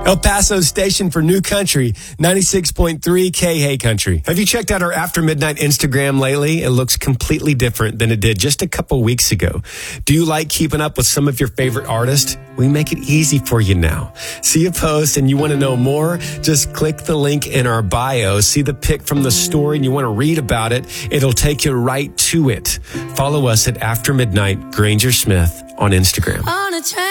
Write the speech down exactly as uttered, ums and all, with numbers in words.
El Paso's station for new country, ninety-six point three K Hey Country. Have you checked out our After Midnight Instagram lately? It looks completely different than it did just a couple weeks ago. Do you like keeping up with some of your favorite artists? We make it easy for you now. See a post and you want to know more? Just click the link in our bio, see the pic from the story, and you want to read about it. It'll take you right to it. Follow us at After Midnight Granger Smith on Instagram. On a train.